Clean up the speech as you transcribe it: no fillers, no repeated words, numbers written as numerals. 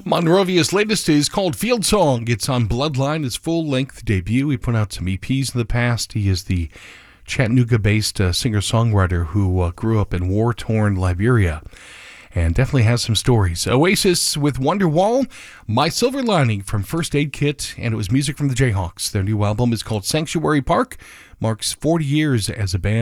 Monrovia's latest is called Field Song. It's on Bloodline, his full-length debut. He put out some EPs in the past. He is the Chattanooga-based singer-songwriter who grew up in war-torn Liberia and definitely has some stories. Oasis with Wonderwall, My Silver Lining from First Aid Kit, and it was music from the Jayhawks. Their new album is called Sanctuary Park, marks 40 years as a band.